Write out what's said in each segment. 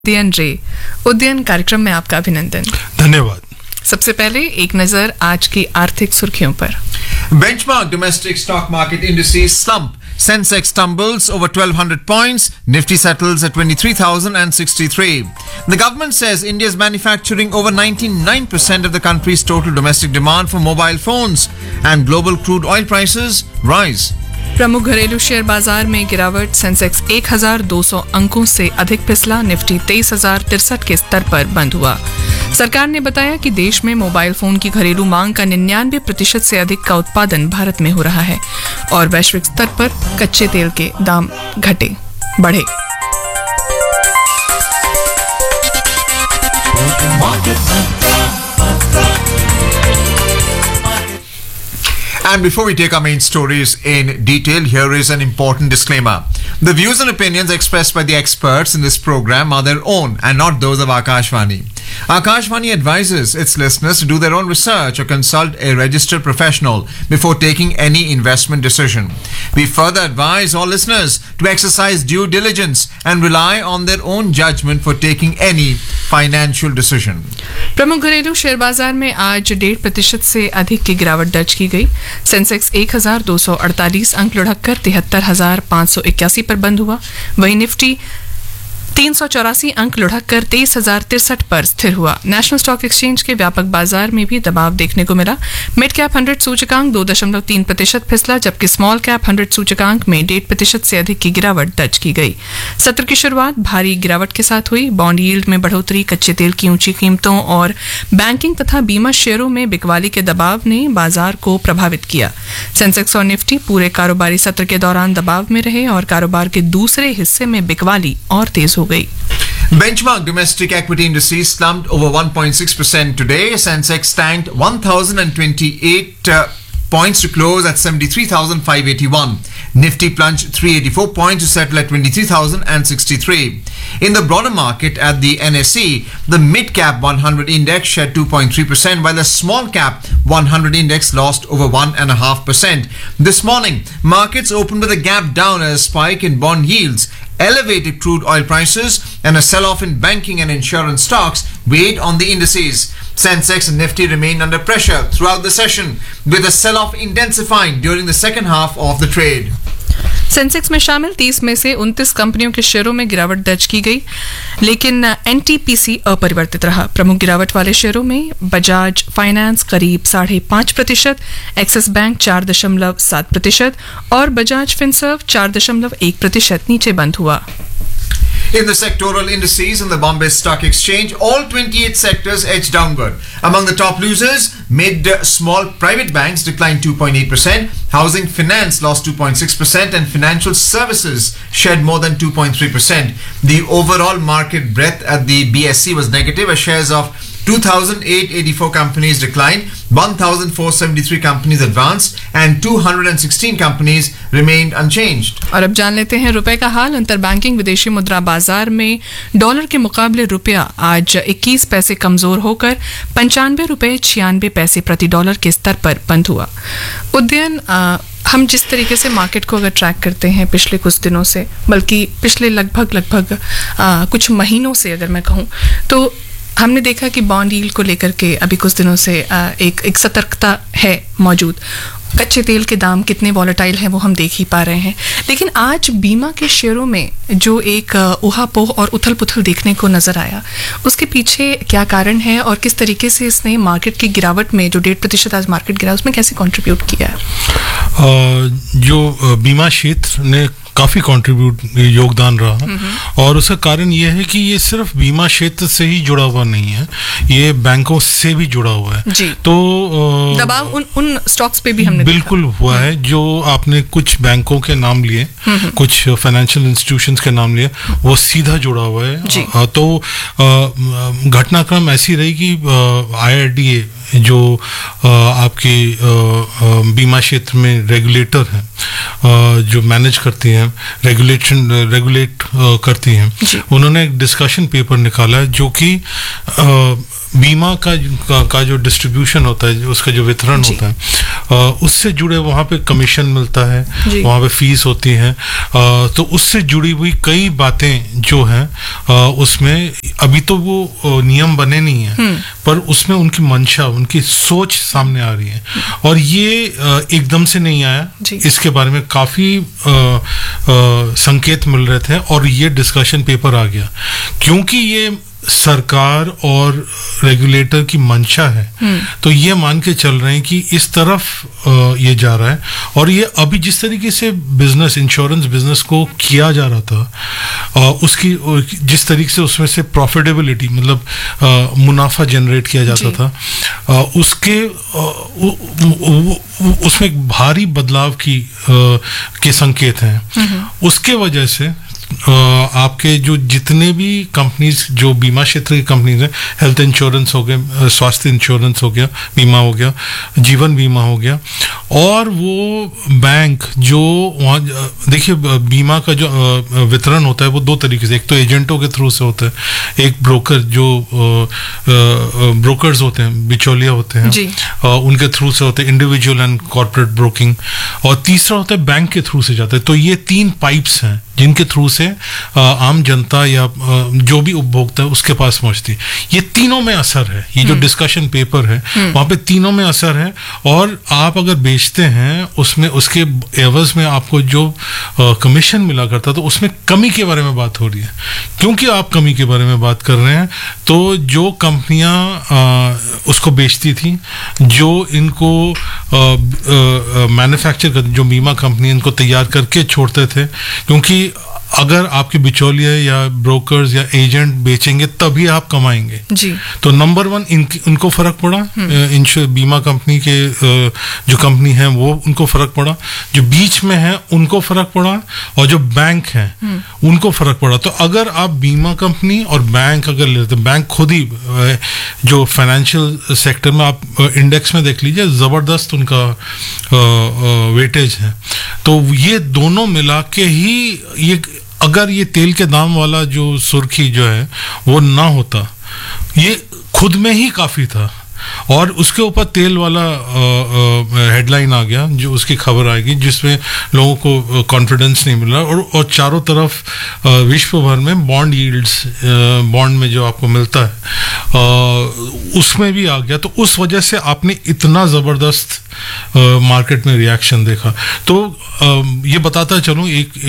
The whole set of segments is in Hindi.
उद्यन रे उद्यन कार्यक्रम में आपका अभिनंदन। धन्यवाद। सबसे पहले एक नजर आज की आर्थिक सुर्खियों पर। Benchmark domestic stock market indices slump. Sensex tumbles over 1200 points. Nifty settles at 23,063. The government says India is manufacturing over 99% of the country's total domestic demand for mobile phones, and global crude oil prices rise. प्रमुख घरेलू शेयर बाजार में गिरावट। सेंसेक्स 1200 अंकों से अधिक फिसला। निफ्टी 23,063 के स्तर पर बंद हुआ। सरकार ने बताया कि देश में मोबाइल फोन की घरेलू मांग का 99% से अधिक का उत्पादन भारत में हो रहा है और वैश्विक स्तर पर कच्चे तेल के दाम बढ़े। And before we take our main stories in detail, here is an important disclaimer. The views and opinions expressed by the experts in this program are their own and not those of Akashvani. Akashvani advises its listeners to do their own research or consult a registered professional before taking any investment decision. We further advise all listeners to exercise due diligence and rely on their own judgment for taking any financial decision. प्रमुख घरेलू शेयर बाजार में आज 1.5% से अधिक की गिरावट दर्ज की गई। सेंसेक्स 1248 अंक लुढ़ककर 73,581 पर बंद हुआ। वहीं निफ्टी 384 अंक लुढ़ककर 23,063 पर स्थिर हुआ। नेशनल स्टॉक एक्सचेंज के व्यापक बाजार में भी दबाव देखने को मिला। मिड कैप 100 सूचकांक 2.3% फिसला, जबकि स्मॉल कैप 100 सूचकांक में 1.5% से अधिक की गिरावट दर्ज की गई। सत्र की शुरुआत भारी गिरावट के साथ हुई। बॉन्ड यील्ड में बढ़ोतरी, कच्चे तेल की ऊंची कीमतों और बैंकिंग तथा बीमा शेयरों में बिकवाली के दबाव ने बाजार को प्रभावित किया। सेंसेक्स और निफ्टी पूरे कारोबारी सत्र के दौरान दबाव में रहे और कारोबार के दूसरे हिस्से में बिकवाली और तेज हो गई। Benchmark domestic equity indices slumped over 1.6% today. Sensex tanked 1,028 points to close at 73,581. Nifty plunged 384 points to settle at 23,063. In the broader market at the NSE, the mid-cap 100 index shed 2.3%, while the small-cap 100 index lost over 1.5%. This morning, markets opened with a gap down as a spike in bond yields, elevated crude oil prices, and a sell-off in banking and insurance stocks weighed on the indices. Sensex and Nifty remained under pressure throughout the session, with the sell-off intensifying during the second half of the trade. Sensex में शामिल 30 में से 29 कंपनियों के शेयरों में गिरावट दर्ज की गई, लेकिन एनटीपीसी अपरिवर्तित रहा। प्रमुख गिरावट वाले शेयरों में बजाज फाइनेंस करीब 5.5%, एक्सिस बैंक 4.7% और बजाज फिनसर्व 4.1% नीचे बंद हुआ। In the sectoral indices on the Bombay Stock Exchange, all 28 sectors edged downward. Among the top losers, mid-small private banks declined 2.8%, housing finance lost 2.6%, and financial services shed more than 2.3%. The overall market breadth at the BSE was negative as shares of 2,884 companies declined, 1,473 companies advanced, and 216 companies remained unchanged. और अब जान लेते हैं रुपए का हाल। अंतरबैंकिंग विदेशी मुद्रा बाजार में डॉलर के मुकाबले रुपया आज 21 पैसे कमजोर होकर 95 रुपए 96 पैसे प्रति डॉलर के स्तर पर बंद हुआ। उद्यन, हम जिस तरीके से मार्केट को अगर ट्रैक करते हैं पिछले कुछ दिनों से, बल्कि पिछले लगभग कुछ महीनों से अगर मैं कहूँ, तो हमने देखा कि बॉन्ड यील्ड को लेकर के अभी कुछ दिनों से एक सतर्कता है मौजूद। कच्चे तेल के दाम कितने वॉलेटाइल हैं वो हम देख ही पा रहे हैं, लेकिन आज बीमा के शेयरों में जो एक ऊहापोह और उथल पुथल देखने को नजर आया, उसके पीछे क्या कारण है और किस तरीके से इसने मार्केट की गिरावट में जो 1.5% आज मार्केट गिरा उसमें कैसे कंट्रीब्यूट किया है? जो बीमा क्षेत्र ने काफी योगदान रहा और उसका कारण यह है कि ये सिर्फ बीमा क्षेत्र से ही जुड़ा हुआ नहीं है, ये बैंकों से भी जुड़ा हुआ है जी। तो दबाव उन स्टॉक्स पे भी हमने बिल्कुल हुआ है। जो आपने कुछ बैंकों के नाम लिए, कुछ फाइनेंशियल इंस्टीट्यूशंस के नाम लिए, वो सीधा जुड़ा हुआ है। तो घटनाक्रम ऐसी रही कि IRDA जो आपकी बीमा क्षेत्र में रेगुलेटर है, जो मैनेज करती हैं, रेगुलेट करती हैं, उन्होंने एक डिस्कशन पेपर निकाला जो कि बीमा का जो डिस्ट्रीब्यूशन होता है, उसका जो वितरण होता है, उससे जुड़े वहाँ पे कमीशन मिलता है, वहाँ पे फीस होती है, तो उससे जुड़ी हुई कई बातें जो हैं उसमें अभी तो वो नियम बने नहीं हैं, पर उसमें उनकी मंशा, उनकी सोच सामने आ रही है। और ये एकदम से नहीं आया, इसके बारे में काफी संकेत मिल रहे थे और ये डिस्कशन पेपर आ गया, क्योंकि ये सरकार और रेगुलेटर की मंशा है, तो ये मान के चल रहे हैं कि इस तरफ ये जा रहा है। और ये अभी जिस तरीके से बिजनेस, इंश्योरेंस बिजनेस को किया जा रहा था, उसकी जिस तरीके से उसमें से प्रॉफिटेबिलिटी, मतलब मुनाफा जनरेट किया जाता था, उसमें एक भारी बदलाव के संकेत हैं। उसके वजह से आपके जो जितने भी कंपनीज, जो बीमा क्षेत्र की कंपनीज हैं, हेल्थ इंश्योरेंस हो गया, स्वास्थ्य इंश्योरेंस हो गया, बीमा हो गया, जीवन बीमा हो गया, और वो बैंक जो वहाँ, देखिए बीमा का जो वितरण होता है वो दो तरीके से, एक तो एजेंटों के थ्रू से होता है, एक ब्रोकर जो ब्रोकर्स होते हैं, बिचौलिया होते हैं, उनके थ्रू से होते हैं, इंडिविजुअल एंड कॉर्पोरेट ब्रोकिंग, और तीसरा होता है बैंक के थ्रू से जाता है। तो ये 3 पाइप्स हैं जिनके थ्रू से आम जनता या जो भी उपभोक्ता है उसके पास पहुंचती है। ये तीनों में असर है, ये जो डिस्कशन पेपर है वहां पे तीनों में असर है। और आप अगर बेचते हैं उसमें, उसके एवज में आपको जो कमीशन मिला करता, तो उसमें कमी के बारे में बात हो रही है। क्योंकि आप कमी के बारे में बात कर रहे हैं, तो जो कंपनियां उसको बेचती थी, जो इनको मैन्युफैक्चर कर, जो बीमा कंपनी इनको तैयार करके छोड़ते थे, क्योंकि अगर आपके बिचौलिए या ब्रोकर्स या एजेंट बेचेंगे तभी आप कमाएंगे जी। तो नंबर 1 उनको फर्क पड़ा, बीमा कंपनी के जो कंपनी है वो उनको फर्क पड़ा, जो बीच में है उनको फर्क पड़ा, और जो बैंक है उनको फर्क पड़ा। तो अगर आप बीमा कंपनी और बैंक अगर लेते, बैंक खुद ही जो फाइनेंशियल सेक्टर में आप इंडेक्स में देख लीजिए, जबरदस्त उनका वेटेज है। तो ये दोनों मिला के ही, ये अगर ये तेल के दाम वाला जो सुर्खी जो है वो ना होता, ये खुद में ही काफी था, और उसके ऊपर तेल वाला हेडलाइन आ गया, जो उसकी खबर आएगी, जिसमें लोगों को कॉन्फिडेंस नहीं मिल रहा, और चारों तरफ विश्व भर में बॉन्ड यील्ड्स, बॉन्ड में जो आपको मिलता है उसमें भी आ गया। तो उस वजह से आपने इतना ज़बरदस्त मार्केट में रिएक्शन देखा। तो ये बताता चलूँ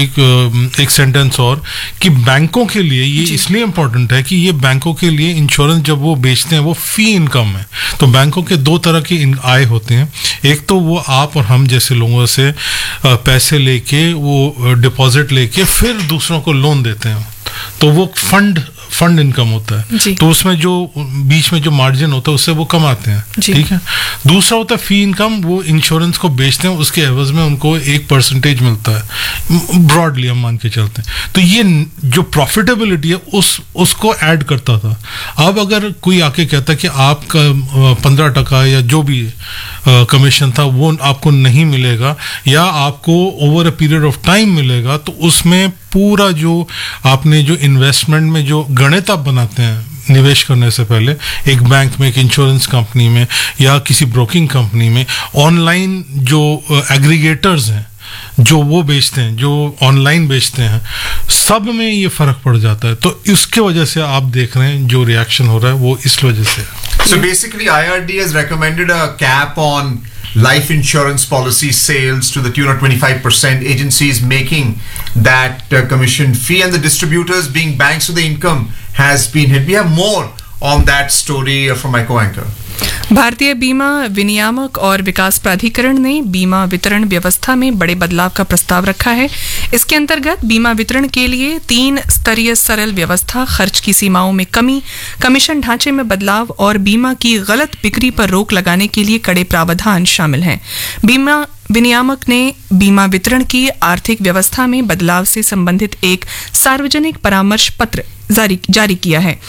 एक सेंटेंस और, कि बैंकों के लिए ये इसलिए इम्पोर्टेंट है कि ये बैंकों के लिए इंश्योरेंस जब वो बेचते हैं वो फी इनकम है। तो बैंकों के 2 तरह की आय होते हैं, एक तो वो आप और हम जैसे लोगों से पैसे लेके, वो डिपॉजिट लेके फिर दूसरों को लोन देते हैं, तो वो फंड इनकम होता है। तो उसमें जो बीच में जो मार्जिन होता है उससे वो कमाते हैं, ठीक है। दूसरा होता है फी इनकम, वो इंश्योरेंस को बेचते हैं, उसके एवज में उनको 1% मिलता है, ब्रॉडली हम मान के चलते हैं। तो ये जो प्रॉफिटेबिलिटी है उसको ऐड करता था। अब अगर कोई आके कहता है कि आपका 15% या जो भी कमीशन था वो आपको नहीं मिलेगा, या आपको over a period of time मिलेगा, तो उसमें पूरा जो आपने जो इन्वेस्टमेंट में जो गणित आप बनाते हैं निवेश करने से पहले, एक बैंक में, एक इंश्योरेंस कंपनी में, या किसी ब्रोकिंग कंपनी में, ऑनलाइन जो एग्रीगेटर्स हैं जो वो बेचते हैं, जो ऑनलाइन बेचते हैं, सब में ये फर्क पड़ जाता है। तो इसके वजह से आप देख रहे हैं जो रिएक्शन हो रहा है वो इस वजह से। So basically IRD has recommended a cap on life insurance policy sales to the tune of 25%, agencies making that commission fee, and the distributors being banks, so the income has been hit. We have more on that story from my co-anchor. भारतीय बीमा विनियामक और विकास प्राधिकरण ने बीमा वितरण व्यवस्था में बड़े बदलाव का प्रस्ताव रखा है। इसके अंतर्गत बीमा वितरण के लिए 3 स्तरीय सरल व्यवस्था, खर्च की सीमाओं में कमी, कमीशन ढांचे में बदलाव और बीमा की गलत बिक्री पर रोक लगाने के लिए कड़े प्रावधान शामिल हैं। बीमा विनियामक ने बीमा वितरण की आर्थिक व्यवस्था में बदलाव से संबंधित एक सार्वजनिक परामर्श पत्र जारी किया है।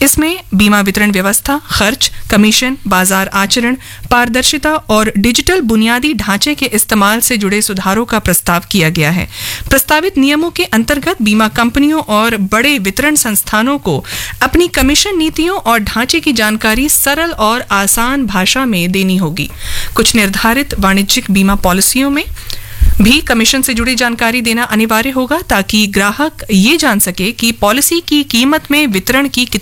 इसमें बीमा वितरण व्यवस्था, खर्च, कमीशन, बाजार आचरण, पारदर्शिता और डिजिटल बुनियादी ढांचे के इस्तेमाल से जुड़े सुधारों का प्रस्ताव किया गया है। प्रस्तावित नियमों के अंतर्गत बीमा कंपनियों और बड़े वितरण संस्थानों को अपनी कमीशन नीतियों और ढांचे की जानकारी सरल और आसान भाषा में देनी होगी। कुछ निर्धारित वाणिज्यिक बीमा पॉलिसियों में भी कमीशन से जुड़ी जानकारी देना अनिवार्य होगा ताकि ग्राहक ये जान सके कि पॉलिसी की कीमत में वितरण की